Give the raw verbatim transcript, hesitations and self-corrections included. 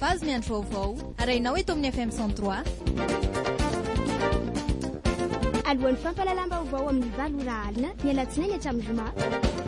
vazy miandro vaovao arainao eto amin'ny F M cent trois. Alohan'ny fampalalam-baovao amin'ny valo ora alina ny alatsinainy hatramin'ny zoma.